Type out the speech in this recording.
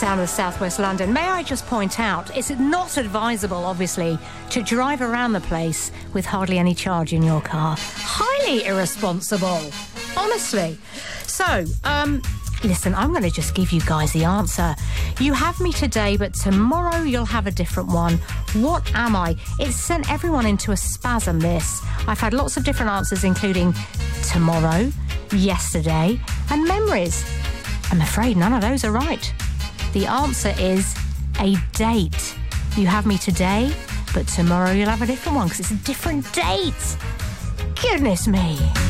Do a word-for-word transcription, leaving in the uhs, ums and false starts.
sound of southwest London. May I just point out, it's not advisable, obviously, to drive around the place with hardly any charge in your car. Highly irresponsible, honestly. So, um... listen, I'm going to just give you guys the answer. You have me today, but tomorrow you'll have a different one. What am I? It's sent everyone into a spasm, this. I've had lots of different answers, including tomorrow, yesterday, and memories. I'm afraid none of those are right. The answer is a date. You have me today, but tomorrow you'll have a different one, because it's a different date. Goodness me.